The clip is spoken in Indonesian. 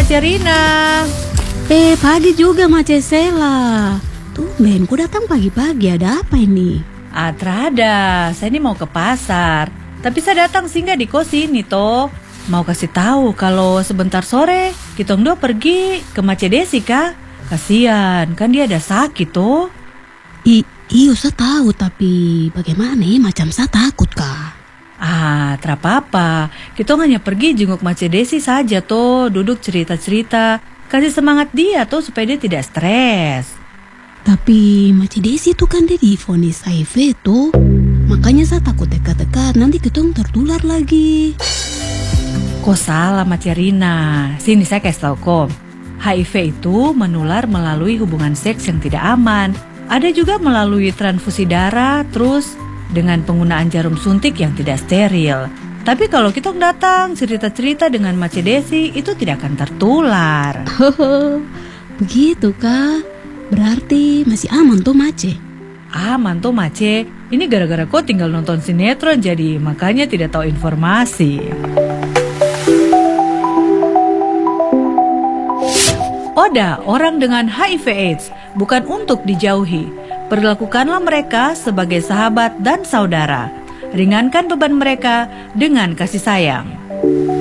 Mace Rina. Pagi juga Mace Sela. Tumben, ku datang pagi-pagi, ada apa ini? Trada, saya ini mau ke pasar. Tapi saya datang singgah di kos ini toh. Mau kasih tahu kalau sebentar sore kitong dua pergi ke Mace Desi kah? Kasian, kan dia ada sakit toh. Iyo, saya tahu, tapi bagaimana macam saya takut kah? Tra apa-apa. Kita hanya pergi jenguk Mace Desi saja toh, duduk cerita-cerita, kasih semangat dia toh supaya dia tidak stres. Tapi Mace Desi itu kan dia divonis HIV tuh. Makanya saya takut dekat-dekat, nanti ketong tertular lagi. Kok salah Mace Rina? Sini saya kasih tahu kok. HIV itu menular melalui hubungan seks yang tidak aman. Ada juga melalui transfusi darah, terus dengan penggunaan jarum suntik yang tidak steril. Tapi kalau kita datang cerita-cerita dengan Mace Desi, itu tidak akan tertular. Begitu kah? Berarti masih aman tuh Mace? Aman tuh Mace. Ini gara-gara kau tinggal nonton sinetron jadi makanya tidak tahu informasi. Oda, orang dengan HIV/AIDS bukan untuk dijauhi. Perlakukanlah mereka sebagai sahabat dan saudara. Ringankan beban mereka dengan kasih sayang.